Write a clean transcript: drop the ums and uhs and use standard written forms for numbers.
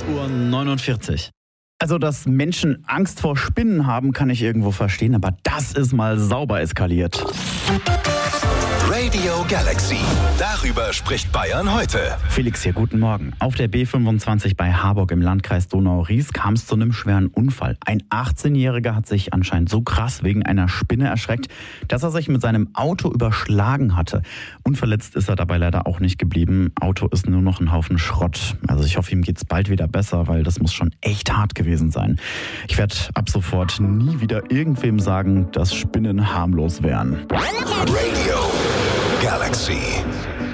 6:49 Uhr. Also, dass Menschen Angst vor Spinnen haben, kann ich irgendwo verstehen, aber das ist mal sauber eskaliert. Radio Galaxy. Darüber spricht Bayern heute. Felix hier, guten Morgen. Auf der B25 bei Harburg im Landkreis Donau-Ries kam es zu einem schweren Unfall. Ein 18-Jähriger hat sich anscheinend so krass wegen einer Spinne erschreckt, dass er sich mit seinem Auto überschlagen hatte. Unverletzt ist er dabei leider auch nicht geblieben. Auto ist nur noch ein Haufen Schrott. Also ich hoffe, ihm geht's bald wieder besser, weil das muss schon echt hart gewesen sein. Ich werde ab sofort nie wieder irgendwem sagen, dass Spinnen harmlos wären. Radio Galaxy.